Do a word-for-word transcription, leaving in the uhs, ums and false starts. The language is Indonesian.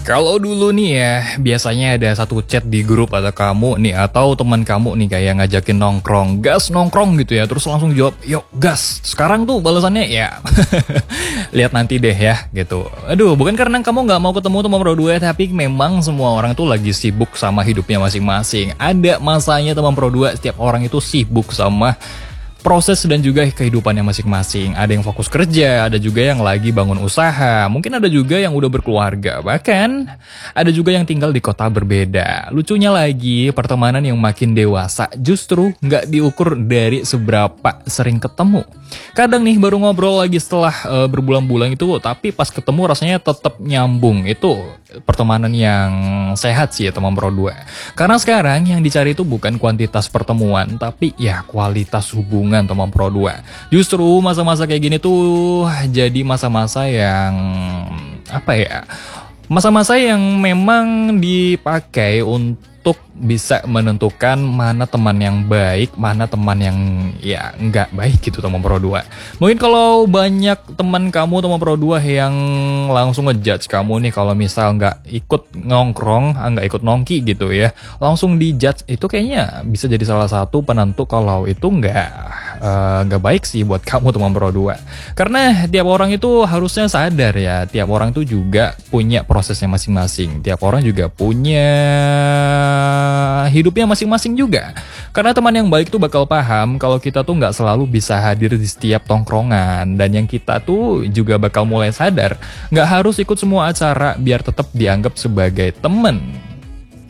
Kalau dulu nih ya, biasanya ada satu chat di grup atau kamu nih atau teman kamu nih kayak ngajakin nongkrong, gas nongkrong gitu ya, terus langsung jawab, yuk gas. Sekarang tuh balasannya ya, lihat nanti deh ya gitu. Aduh, bukan karena kamu nggak mau ketemu teman pro dua, tapi memang semua orang tuh lagi sibuk sama hidupnya masing-masing. Ada masanya teman pro dua, setiap orang itu sibuk sama proses dan juga kehidupannya masing-masing. Ada yang fokus kerja, ada juga yang lagi bangun usaha, mungkin ada juga yang udah berkeluarga, bahkan ada juga yang tinggal di kota berbeda. Lucunya lagi, pertemanan yang makin dewasa justru nggak diukur dari seberapa sering ketemu. Kadang nih baru ngobrol lagi setelah uh, berbulan-bulan itu, tapi pas ketemu rasanya tetap nyambung. Itu pertemanan yang sehat sih ya teman pro dua. Karena sekarang yang dicari itu bukan kuantitas pertemuan, tapi ya kualitas hubungan teman pro dua. Justru masa-masa kayak gini tuh jadi masa-masa yang apa ya? Masa-masa yang memang dipakai untuk bisa menentukan mana teman yang baik, mana teman yang ya nggak baik gitu teman pro dua. Mungkin kalau banyak teman kamu teman pro dua yang langsung ngejudge kamu nih kalau misal nggak ikut nongkrong, nggak ikut nongki gitu ya, langsung dijudge, itu kayaknya bisa jadi salah satu penentu kalau itu nggak uh, nggak baik sih buat kamu teman pro dua. Karena tiap orang itu harusnya sadar ya, tiap orang itu juga punya prosesnya masing-masing, tiap orang juga punya hidupnya masing-masing juga. Karena teman yang baik tuh bakal paham kalau kita tuh nggak selalu bisa hadir di setiap tongkrongan, dan yang kita tuh juga bakal mulai sadar nggak harus ikut semua acara biar tetap dianggap sebagai temen.